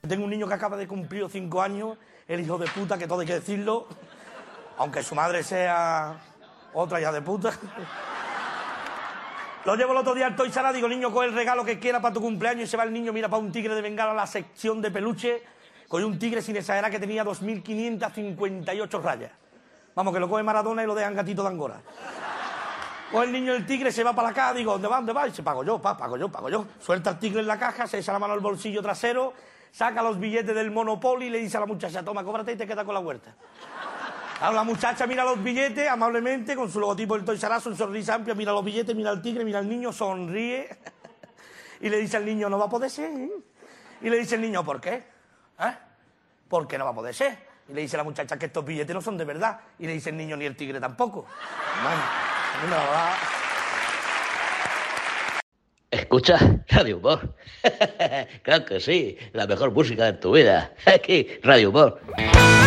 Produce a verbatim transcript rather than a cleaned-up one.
Tengo un niño que acaba de cumplir cinco años, el hijo de puta, que todo hay que decirlo, aunque su madre sea otra hija de puta. Lo llevo el otro día al Toys R Us, digo, niño, coge el regalo que quiera para tu cumpleaños, y se va el niño, mira para un tigre de Bengala a la sección de peluche, coge un tigre sin exagerar que tenía dos mil quinientas cincuenta y ocho rayas. Vamos, que lo coge Maradona y lo dejan gatito de Angora. Coge el niño el tigre, se va para la caja, digo, ¿dónde va? ¿Dónde va? Y se pago yo, pa, pago yo, pago yo. Suelta el tigre en la caja, se echa la mano al bolsillo trasero, saca los billetes del Monopoly y le dice a la muchacha, toma, cóbrate y te queda con la huerta. Claro, la muchacha mira los billetes amablemente, con su logotipo del Toys R Us, un sonrisa amplia, mira los billetes, mira al tigre, mira al niño, sonríe y le dice al niño, no va a poder ser. ¿Eh? Y le dice el niño, ¿por qué? ¿Eh? ¿Por qué no va a poder ser? Y le dice la muchacha que estos billetes no son de verdad. Y le dice el niño, ni el tigre tampoco. Bueno, a mí me la va. Escucha Radio Humor. Claro que sí, la mejor música de tu vida. Aquí, Radio Humor.